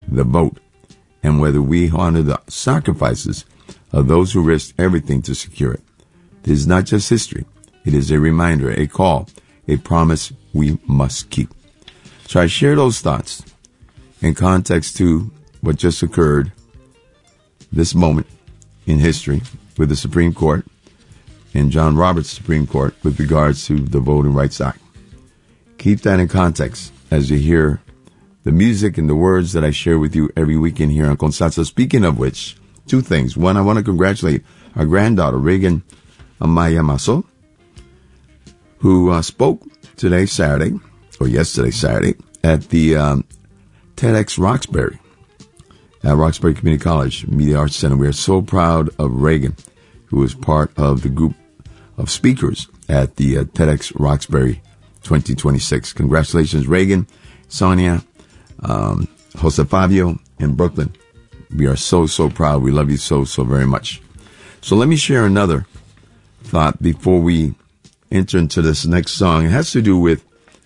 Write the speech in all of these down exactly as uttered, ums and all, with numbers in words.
the vote, and whether we honor the sacrifices of those who risked everything to secure it. This is not just history. It is a reminder, a call, a promise we must keep. So I share those thoughts in context to what just occurred this moment in history with the Supreme Court and John Roberts' Supreme Court with regards to the Voting Rights Act. Keep that in context as you hear the music and the words that I share with you every weekend here on Constanza. Speaking of which, two things. One, I want to congratulate our granddaughter, Reagan Amaya Maso, who uh, spoke today, Saturday, or yesterday, Saturday, at the um, TEDx Roxbury, at Roxbury Community College Media Arts Center. We are so proud of Reagan, who was part of the group of speakers at the uh, TEDx Roxbury twenty twenty-six. Congratulations, Reagan, Sonia, um, Jose Fabio, and Brooklyn. We are so, so proud. We love you so, so very much. So let me share another thought before we enter into this next song. It has to do with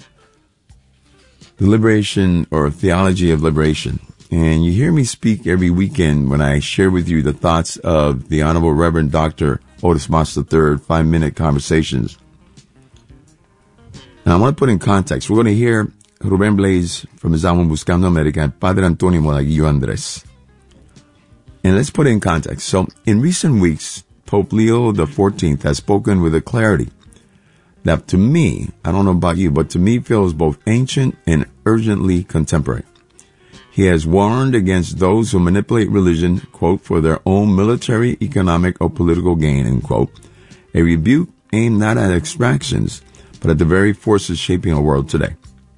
the liberation or theology of liberation. And you hear me speak every weekend when I share with you the thoughts of the Honorable Reverend Doctor Otis Moss the third, five-minute conversations. Now, I want to put in context. We're going to hear Rubén Blades from his album Buscando América and Padre Antonio Monaguillo Andrés. And let's put it in context. So, in recent weeks, Pope Leo the fourteenth has spoken with a clarity that to me, I don't know about you, but to me feels both ancient and urgently contemporary. He has warned against those who manipulate religion, quote, for their own military, economic, or political gain, end quote. A rebuke aimed not at extractions, but at the very forces shaping our world today.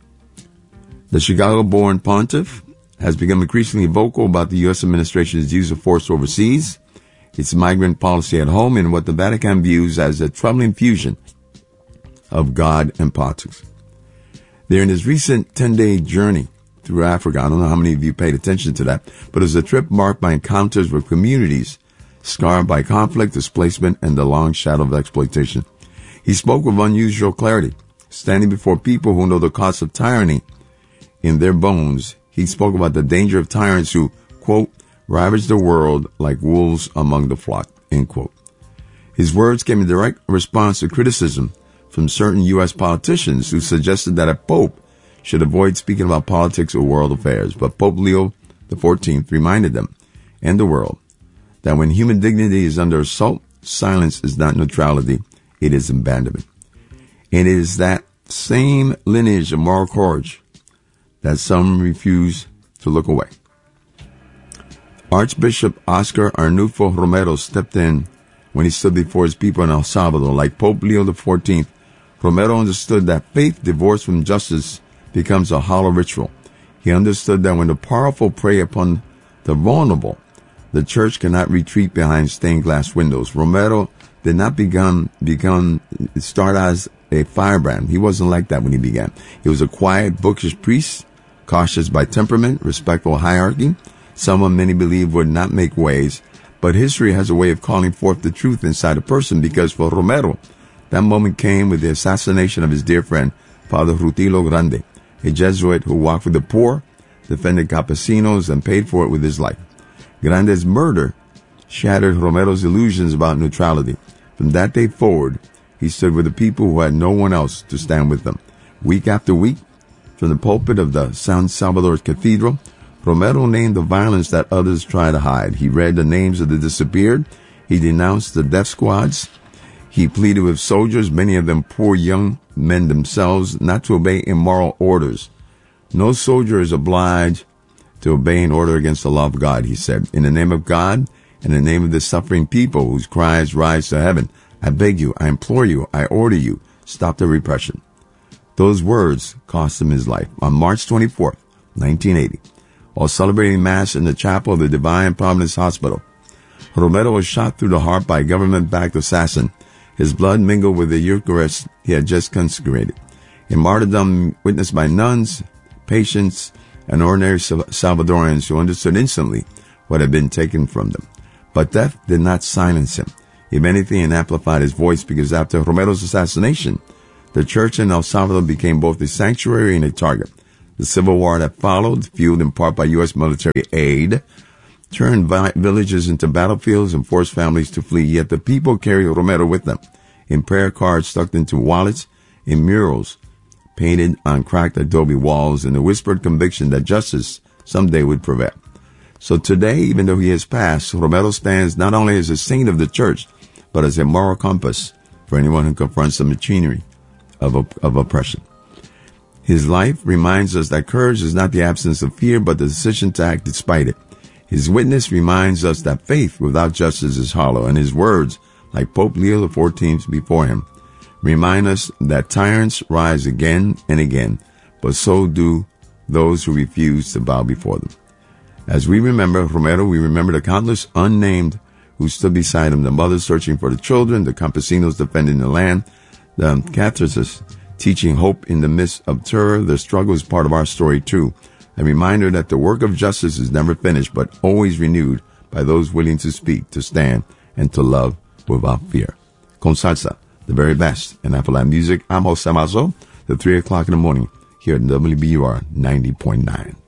The Chicago-born pontiff has become increasingly vocal about the U S administration's use of force overseas, its migrant policy at home, and what the Vatican views as a troubling fusion of God and politics. They're in his recent ten-day journey through Africa. I don't know how many of you paid attention to that, but it was a trip marked by encounters with communities scarred by conflict, displacement, and the long shadow of exploitation. He spoke with unusual clarity, standing before people who know the cost of tyranny in their bones. He spoke about the danger of tyrants who, quote, ravage the world like wolves among the flock, end quote. His words came in direct response to criticism from certain U S politicians who suggested that a pope should avoid speaking about politics or world affairs. But Pope Leo the fourteenth reminded them and the world that when human dignity is under assault, silence is not neutrality, it is abandonment. And it is that same lineage of moral courage that some refuse to look away. Archbishop Oscar Arnulfo Romero stepped in when he stood before his people in El Salvador. Like Pope Leo the fourteenth, Romero understood that faith divorced from justice becomes a hollow ritual. He understood that when the powerful prey upon the vulnerable, the church cannot retreat behind stained glass windows. Romero did not become, become, start as a firebrand. He wasn't like that when he began. He was a quiet, bookish priest, cautious by temperament, respectful hierarchy, someone many believe would not make waves. But history has a way of calling forth the truth inside a person, because for Romero, that moment came with the assassination of his dear friend, Father Rutilo Grande, a Jesuit who walked with the poor, defended campesinos, and paid for it with his life. Grande's murder shattered Romero's illusions about neutrality. From that day forward, he stood with the people who had no one else to stand with them. Week after week, from the pulpit of the San Salvador Cathedral, Romero named the violence that others try to hide. He read the names of the disappeared. He denounced the death squads. He pleaded with soldiers, many of them poor young men themselves, not to obey immoral orders. No soldier is obliged to obey an order against the law of God, he said. In the name of God, in the name of the suffering people whose cries rise to heaven, I beg you, I implore you, I order you, stop the repression. Those words cost him his life. On March twenty-fourth, nineteen eighty, while celebrating Mass in the chapel of the Divine Providence Hospital, Romero was shot through the heart by a government-backed assassin. His blood mingled with the Eucharist he had just consecrated. A martyrdom witnessed by nuns, patients, and ordinary Salvadorians who understood instantly what had been taken from them. But death did not silence him. If anything, it amplified his voice, because after Romero's assassination, the church in El Salvador became both a sanctuary and a target. The civil war that followed, fueled in part by U S military aid, turned vi- villages into battlefields and forced families to flee. Yet the people carried Romero with them, in prayer cards stuck into wallets, in murals painted on cracked adobe walls, and the whispered conviction that justice someday would prevail. So today, even though he has passed, Romero stands not only as a saint of the church, but as a moral compass for anyone who confronts the machinery of, op- of oppression. His life reminds us that courage is not the absence of fear, but the decision to act despite it. His witness reminds us that faith without justice is hollow, and his words, like Pope Leo the fourteenth before him, remind us that tyrants rise again and again, but so do those who refuse to bow before them. As we remember Romero, we remember the countless unnamed who stood beside him, the mothers searching for the children, the campesinos defending the land, the catechists teaching hope in the midst of terror. Their struggle is part of our story too. A reminder that the work of justice is never finished, but always renewed by those willing to speak, to stand, and to love without fear. Con salsa, the very best in Afro-Latin music. I'm Jose Mazo, the three o'clock in the morning here at W B U R ninety point nine.